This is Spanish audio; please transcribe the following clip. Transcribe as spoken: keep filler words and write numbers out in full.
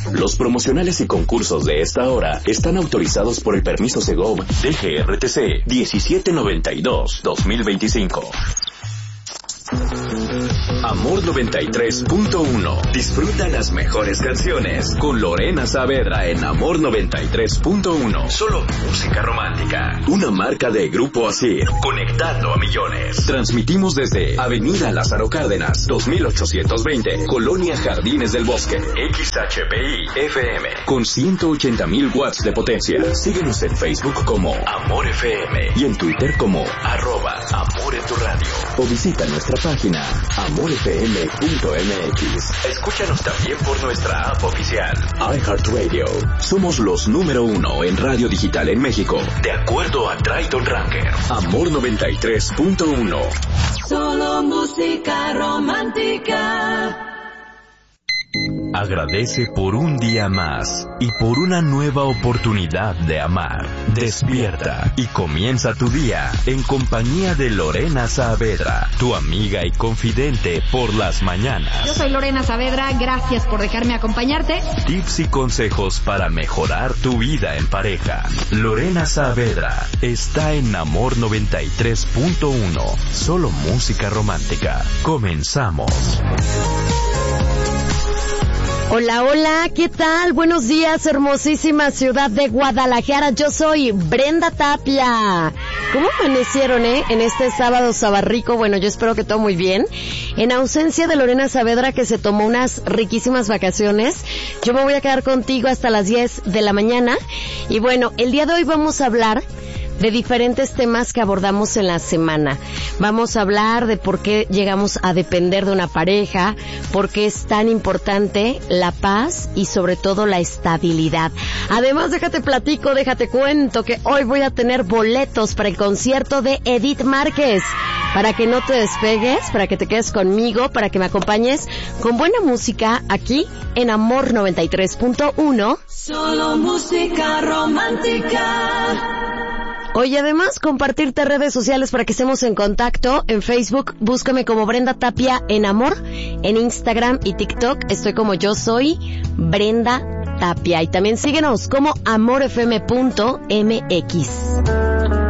Los promocionales y concursos de esta hora están autorizados por el permiso Segov D G R T C diecisiete noventa y dos guión dos mil veinticinco. Amor noventa y tres punto uno. Disfruta las mejores canciones con Lorena Saavedra en Amor noventa y tres punto uno. Solo música romántica. Una marca de Grupo Asir, conectando a millones. Transmitimos desde Avenida Lázaro Cárdenas, dos mil ochocientos veinte, Colonia Jardines del Bosque. X H P I F M con ciento ochenta mil watts de potencia. Síguenos en Facebook como Amor F M y en Twitter como arroba Amor en tu radio. O visita nuestra página amor f m punto m x. Escúchanos también por nuestra app oficial iHeartRadio. Somos los número uno en radio digital en México, de acuerdo a Triton Ranker. Amor noventa y tres punto uno. Solo música romántica. Agradece por un día más y por una nueva oportunidad de amar. Despierta y comienza tu día en compañía de Lorena Saavedra, tu amiga y confidente por las mañanas. Yo soy Lorena Saavedra, gracias por dejarme acompañarte. Tips y consejos para mejorar tu vida en pareja. Lorena Saavedra está en Amor noventa y tres punto uno. Solo música romántica. Comenzamos. Hola, hola, ¿qué tal? Buenos días, hermosísima ciudad de Guadalajara. Yo soy Brenda Tapia. ¿Cómo amanecieron, eh? En este sábado sabarrico. Bueno, yo espero que todo muy bien. En ausencia de Lorena Saavedra, que se tomó unas riquísimas vacaciones, yo me voy a quedar contigo hasta las diez de la mañana. Y bueno, el día de hoy vamos a hablar de diferentes temas que abordamos en la semana. Vamos a hablar de por qué llegamos a depender de una pareja, por qué es tan importante la paz y sobre todo la estabilidad. Además, déjate platico, déjate cuento que hoy voy a tener boletos para el concierto de Edith Márquez. Para que no te despegues, para que te quedes conmigo, para que me acompañes con buena música aquí en Amor noventa y tres punto uno. Solo música romántica. Oye, además, compartirte redes sociales para que estemos en contacto. En Facebook, búscame como Brenda Tapia en Amor. En Instagram y TikTok estoy como yo soy Brenda Tapia. Y también síguenos como amor f m punto m x.